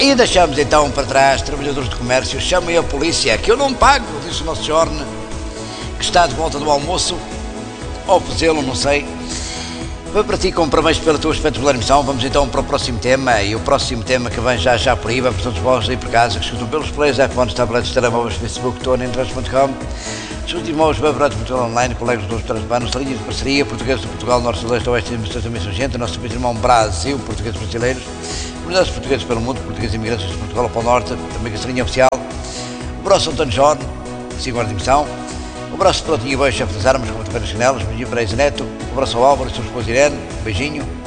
E deixamos então para trás trabalhadores de comércio, chamem a polícia, que eu não pago, disse o nosso Jorne, que está de volta do almoço, ou fazê-lo, não sei. Para ti, com parabéns pela tua espetacular emissão. Vamos então para o próximo tema, e o próximo tema que vem já por aí, vai para todos vós aí por casa, que escutam pelos players, iPhones, tablets, telemóveis, Facebook, TuneIn.com, dispositivos móveis, web, Portugal Online, colegas dos transbanos, linhas de parceria, portugueses de Portugal, Norte, Leste, Oeste, Administração também são gente, nosso irmão Brasil, portugueses brasileiros, comunidades portugueses pelo mundo, portugueses imigrantes de Portugal ao Polo Norte, também a linha oficial, o abraço António Jorge, segunda emissão. Um abraço para o Tinho Boi, chefe das armas, como também nas janelas, beijinho para a Neto, um abraço ao Álvaro, sua esposa Irene, beijinho.